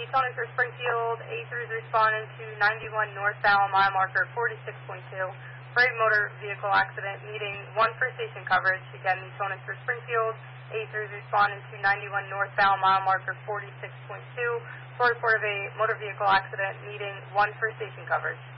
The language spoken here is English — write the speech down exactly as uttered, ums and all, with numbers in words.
Eastonic for Springfield, A three is responding to ninety-one northbound mile marker forty-six point two. Freight motor vehicle accident needing one for station coverage. Again, Eastonic for Springfield, A three is responding to ninety-one northbound mile marker forty-six point two for a report of a motor vehicle accident needing one for station coverage.